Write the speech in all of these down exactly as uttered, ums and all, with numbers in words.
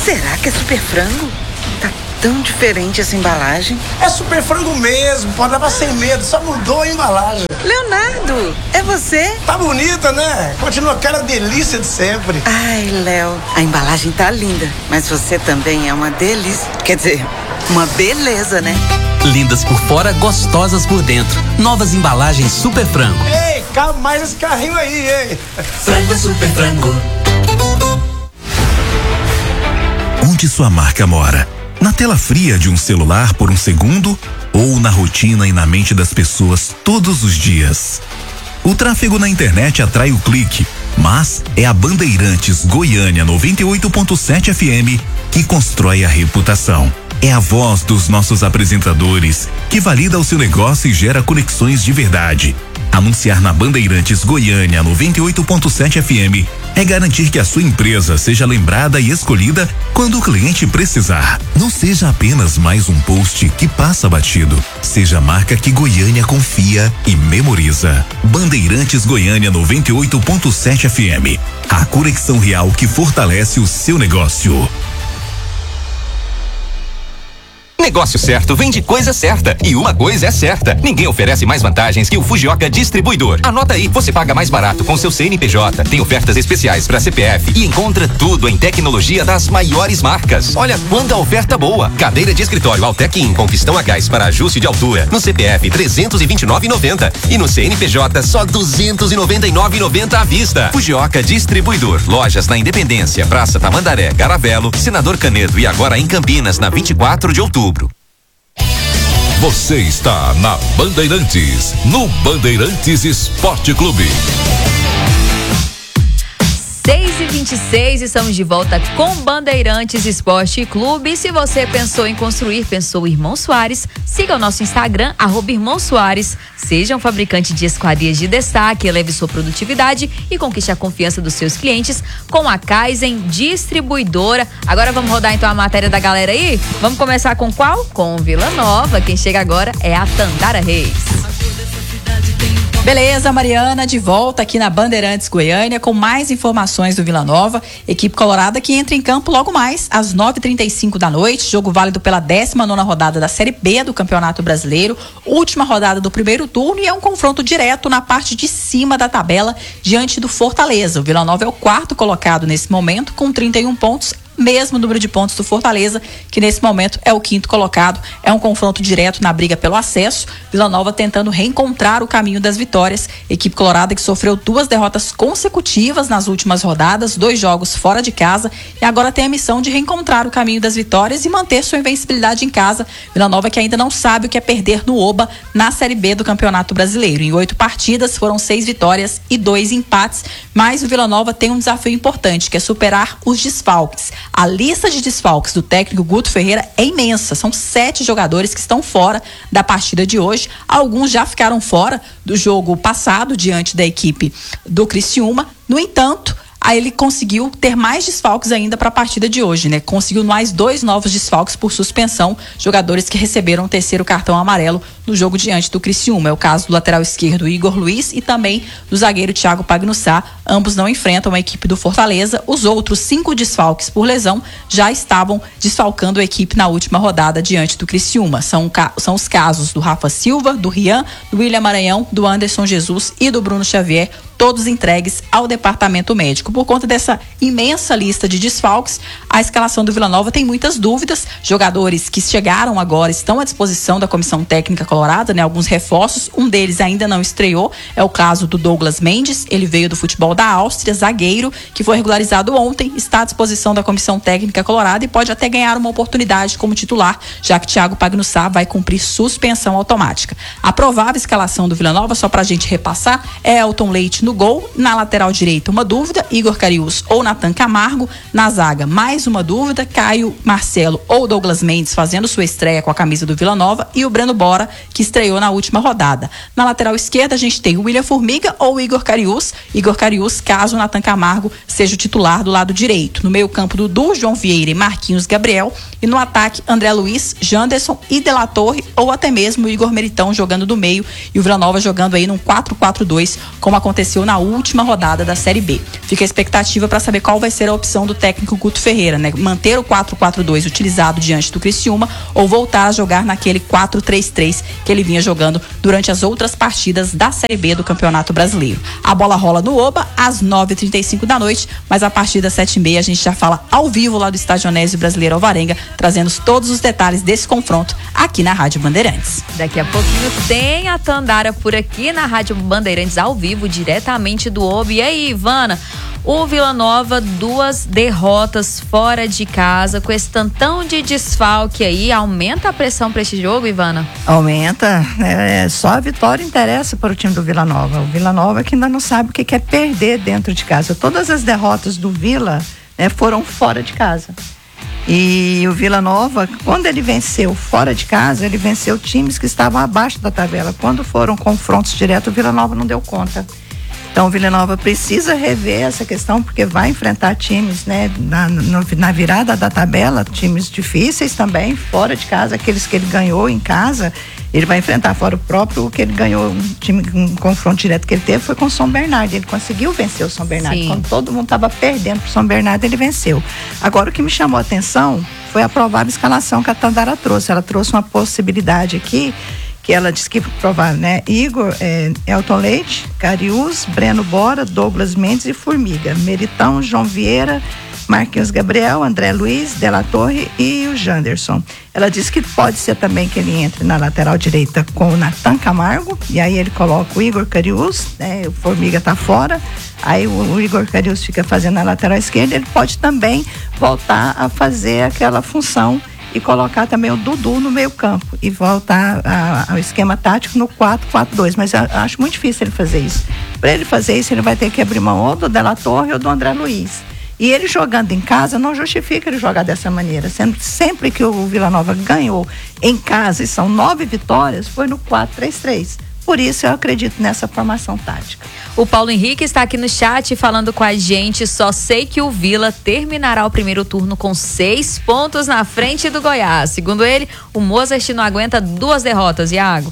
Será que é super frango? Tá tão diferente essa embalagem. É super frango mesmo, pode levar sem medo, só mudou a embalagem. Leonardo, é você? Tá bonita, né? Continua aquela delícia de sempre. Ai, Léo, a embalagem tá linda, mas você também é uma delícia. Quer dizer, uma beleza, né? Lindas por fora, gostosas por dentro. Novas embalagens Super Frango. Ei, cabe mais esse carrinho aí, hein? Frango é Super Frango. Onde sua marca mora? Na tela fria de um celular por um segundo ou na rotina e na mente das pessoas todos os dias? O tráfego na internet atrai o clique, mas é a Bandeirantes Goiânia noventa e oito ponto sete F M que constrói a reputação. É a voz dos nossos apresentadores que valida o seu negócio e gera conexões de verdade. Anunciar na Bandeirantes Goiânia noventa e oito ponto sete F M é garantir que a sua empresa seja lembrada e escolhida quando o cliente precisar. Não seja apenas mais um post que passa batido. Seja a marca que Goiânia confia e memoriza. Bandeirantes Goiânia noventa e oito ponto sete F M. A conexão real que fortalece o seu negócio. Negócio certo vem de coisa certa. E uma coisa é certa: ninguém oferece mais vantagens que o Fujioka Distribuidor. Anota aí, você paga mais barato com seu C N P J, tem ofertas especiais para C P F e encontra tudo em tecnologia das maiores marcas. Olha quanta oferta boa: cadeira de escritório Altec In com pistão a gás para ajuste de altura, no C P F trezentos e vinte e nove reais e noventa centavos e no C N P J só duzentos e noventa e nove reais e noventa centavos à vista. Fujioka Distribuidor. Lojas na Independência, Praça Tamandaré, Garavelo, Senador Canedo e agora em Campinas, na vinte e quatro de outubro. Você está na Bandeirantes, no Bandeirantes Esporte Clube. seis e vinte e seis, estamos de volta com Bandeirantes Esporte Clube. E se você pensou em construir, pensou Irmão Soares, siga o nosso Instagram, arroba Irmão Soares. Seja um fabricante de esquadrias de destaque, eleve sua produtividade e conquiste a confiança dos seus clientes com a Kaizen Distribuidora. Agora vamos rodar então a matéria da galera aí? Vamos começar com qual? Com Vila Nova. Quem chega agora é a Tandara Reis. Beleza, Mariana, de volta aqui na Bandeirantes Goiânia com mais informações do Vila Nova. Equipe colorada que entra em campo logo mais às nove e trinta e cinco da noite. Jogo válido pela décima nona rodada da Série B do Campeonato Brasileiro. Última rodada do primeiro turno e é um confronto direto na parte de cima da tabela diante do Fortaleza. O Vila Nova é o quarto colocado nesse momento com trinta e um pontos. Mesmo número de pontos do Fortaleza, que nesse momento é o quinto colocado. É um confronto direto na briga pelo acesso. Vila Nova tentando reencontrar o caminho das vitórias. Equipe colorada que sofreu duas derrotas consecutivas nas últimas rodadas, dois jogos fora de casa e agora tem a missão de reencontrar o caminho das vitórias e manter sua invencibilidade em casa. Vila Nova que ainda não sabe o que é perder no Oba na Série B do Campeonato Brasileiro. Em oito partidas foram seis vitórias e dois empates, mas o Vila Nova tem um desafio importante, que é superar os desfalques. A lista de desfalques do técnico Guto Ferreira é imensa. São sete jogadores que estão fora da partida de hoje. Alguns já ficaram fora do jogo passado diante da equipe do Criciúma. No entanto, aí ele conseguiu ter mais desfalques ainda para a partida de hoje, né? Conseguiu mais dois novos desfalques por suspensão, jogadores que receberam o terceiro cartão amarelo no jogo diante do Criciúma. É o caso do lateral esquerdo Igor Luiz e também do zagueiro Thiago Pagnussá. Ambos não enfrentam a equipe do Fortaleza. Os outros cinco desfalques por lesão já estavam desfalcando a equipe na última rodada diante do Criciúma. São, são os casos do Rafa Silva, do Rian, do William Maranhão, do Anderson Jesus e do Bruno Xavier, todos entregues ao departamento médico. Por conta dessa imensa lista de desfalques, a escalação do Vila Nova tem muitas dúvidas. Jogadores que chegaram agora estão à disposição da comissão técnica colorada, né? Alguns reforços, um deles ainda não estreou, é o caso do Douglas Mendes. Ele veio do futebol da Áustria, zagueiro, que foi regularizado ontem, está à disposição da comissão técnica colorada e pode até ganhar uma oportunidade como titular, já que Thiago Pagnussá vai cumprir suspensão automática. A provável escalação do Vila Nova, só pra gente repassar, é Elton Leite no gol, na lateral direita uma dúvida, Igor Cariús ou Natan Camargo, na zaga mais uma dúvida, Caio Marcelo ou Douglas Mendes fazendo sua estreia com a camisa do Vila Nova e o Breno Bora, que estreou na última rodada. Na lateral esquerda a gente tem o William Formiga ou Igor Cariús, Igor Cariús caso o Natan Camargo seja o titular do lado direito. No meio campo Dudu, João Vieira e Marquinhos Gabriel e no ataque André Luiz, Janderson e De La Torre ou até mesmo o Igor Meritão jogando do meio e o Vila Nova jogando aí num quatro quatro dois, como aconteceu aconteceu na última rodada da Série B. Fica a expectativa para saber qual vai ser a opção do técnico Guto Ferreira, né? Manter o quatro quatro dois utilizado diante do Criciúma ou voltar a jogar naquele quatro três três que ele vinha jogando durante as outras partidas da Série B do Campeonato Brasileiro. A bola rola no Oba às nove e trinta e cinco da noite, mas a partir das sete e meia a gente já fala ao vivo lá do Estádio Onésio Brasileiro Alvarenga, trazendo todos os detalhes desse confronto aqui na Rádio Bandeirantes. Daqui a pouquinho tem a Tandara por aqui na Rádio Bandeirantes ao vivo, diretamente do Oba. E aí, Ivana, o Vila Nova, duas derrotas fora de casa, com esse tantão de desfalque aí, aumenta a pressão para esse jogo, Ivana? Aumenta, é, só a vitória interessa para o time do Vila Nova. O Vila Nova que ainda não sabe o que é perder dentro de casa. Todas as derrotas do Vila, né, foram fora de casa. E o Vila Nova, quando ele venceu fora de casa, ele venceu times que estavam abaixo da tabela. Quando foram confrontos diretos, o Vila Nova não deu conta. Então o Vila Nova precisa rever essa questão, porque vai enfrentar times, né, na, no, na virada da tabela, times difíceis também, fora de casa, aqueles que ele ganhou em casa, ele vai enfrentar fora o próprio, o que ele ganhou, um time, um confronto direto que ele teve foi com o São Bernardo, ele conseguiu vencer o São Bernardo. Sim. Quando todo mundo estava perdendo pro São Bernardo, ele venceu. Agora o que me chamou a atenção foi a provável escalação que a Tandara trouxe. Ela trouxe uma possibilidade aqui, que ela disse que provável, né? Igor, é, Elton Leite, Cariús, Breno Bora, Douglas Mendes e Formiga, Meritão, João Vieira, Marquinhos Gabriel, André Luiz, Della Torre e o Janderson. Ela disse que pode ser também que ele entre na lateral direita com o Natan Camargo, e aí ele coloca o Igor Cariús, né? O Formiga tá fora, aí o, o Igor Cariús fica fazendo na lateral esquerda. Ele pode também voltar a fazer aquela função e colocar também o Dudu no meio campo e voltar a, ao esquema tático no quatro quatro dois, mas eu acho muito difícil ele fazer isso. Para ele fazer isso, ele vai ter que abrir mão ou do Della Torre ou do André Luiz. E ele jogando em casa não justifica ele jogar dessa maneira. Sempre, sempre que o Vila Nova ganhou em casa, e são nove vitórias, foi no quatro três três. Por isso eu acredito nessa formação tática. O Paulo Henrique está aqui no chat falando com a gente. Só sei que o Vila terminará o primeiro turno com seis pontos na frente do Goiás. Segundo ele, o Mozart não aguenta duas derrotas, Iago.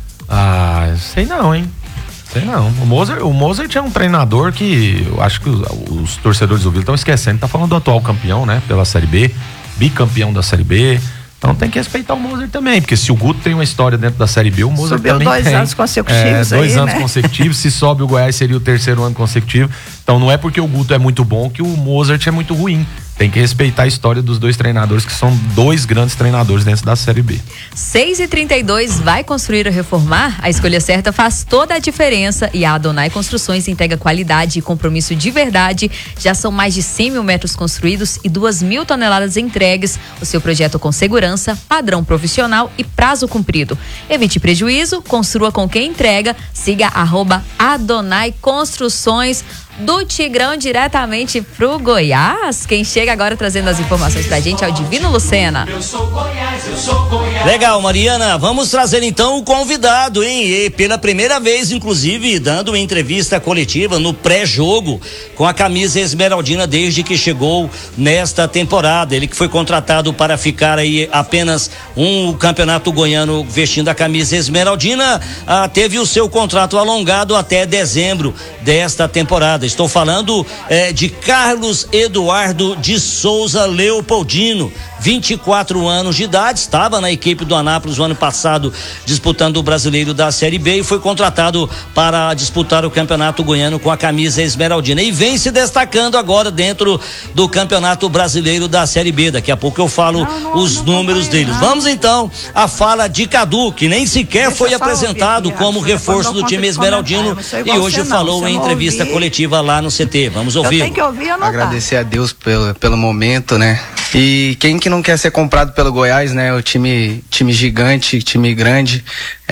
Ah, sei não, hein? Sei não. O Mozart, o Mozart é um treinador que eu acho que os, os torcedores do Vila estão esquecendo. Tá falando do atual campeão, né? Pela Série B, bicampeão da Série B. Então tem que respeitar o Mozart também, porque se o Guto tem uma história dentro da Série B, o Mozart Subiu também dois tem. anos consecutivos é, dois aí, anos né? consecutivos. Se sobe o Goiás, seria o terceiro ano consecutivo. Então não é porque o Guto é muito bom que o Mozart é muito ruim. Tem que respeitar a história dos dois treinadores, que são dois grandes treinadores dentro da Série B. seis e trinta e dois, vai construir ou reformar? A escolha certa faz toda a diferença e a Adonai Construções entrega qualidade e compromisso de verdade. Já são mais de cem mil metros construídos e duas mil toneladas entregues. O seu projeto com segurança, padrão profissional e prazo cumprido. Evite prejuízo, construa com quem entrega. Siga arroba Adonai Construções. Do Tigrão diretamente pro Goiás. Quem chega agora trazendo as informações pra gente é o Divino Lucena. Eu sou Goiás, eu sou Goiás. Legal, Mariana, vamos trazer então o convidado, hein? E pela primeira vez, inclusive, dando uma entrevista coletiva no pré-jogo com a camisa esmeraldina desde que chegou nesta temporada. Ele que foi contratado para ficar aí apenas um campeonato goiano vestindo a camisa esmeraldina, ah, teve o seu contrato alongado até dezembro desta temporada. Estou falando eh, de Carlos Eduardo de Souza Leopoldino, vinte e quatro anos de idade, estava na equipe do Anápolis no ano passado disputando o Brasileiro da Série B e foi contratado para disputar o Campeonato Goiano com a camisa esmeraldina e vem se destacando agora dentro do Campeonato Brasileiro da Série B. Daqui a pouco eu falo não, não, os não números deles. Não. Vamos então à fala de Cadu, que nem sequer Deixa foi apresentado ouvir, como reforço do time esmeraldino e hoje falou em entrevista ouvir. coletiva lá no C T. Vamos ouvir. Eu tenho que ouvir, agradecer a Deus pelo, pelo momento, né? E quem que não quer ser comprado pelo Goiás, né? O time, time gigante, time grande.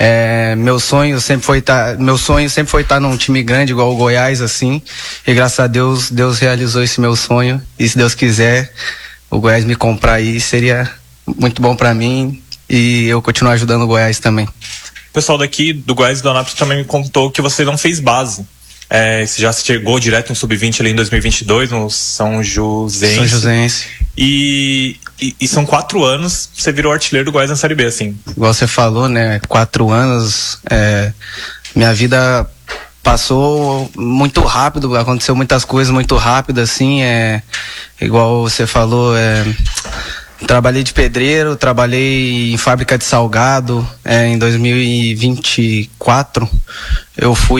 É, meu sonho sempre foi estar, meu sonho sempre foi estar num time grande igual o Goiás, assim. E graças a Deus, Deus realizou esse meu sonho. E se Deus quiser, o Goiás me comprar aí seria muito bom pra mim e eu continuar ajudando o Goiás também. O pessoal daqui do Goiás e do Anápolis também me contou que você não fez base. É, você já chegou direto no sub vinte ali em dois mil e vinte e dois, no São Joséense. São Joséense. E, e, e são quatro anos, você virou artilheiro do Goiás na Série B, assim. Igual você falou, né? Quatro anos, é, minha vida passou muito rápido, aconteceu muitas coisas muito rápido, assim, é, igual você falou, é, trabalhei de pedreiro, trabalhei em fábrica de salgado, é, em dois mil e vinte e quatro eu fui